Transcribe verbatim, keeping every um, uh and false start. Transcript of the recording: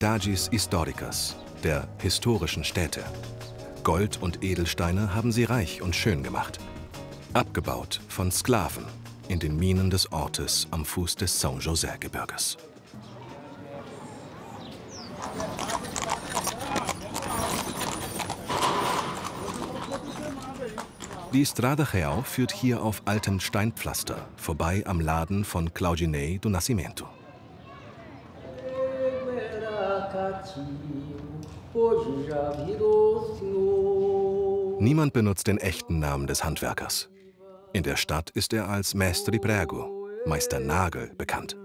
cidades históricas, der historischen Städte. Gold und Edelsteine haben sie reich und schön gemacht. Abgebaut von Sklaven in den Minen des Ortes am Fuß des São José-Gebirges. Die Estrada Real führt hier auf altem Steinpflaster, vorbei am Laden von Claudinei do Nascimento. Niemand benutzt den echten Namen des Handwerkers. In der Stadt ist er als Mestre Prego, Meister Nagel, bekannt.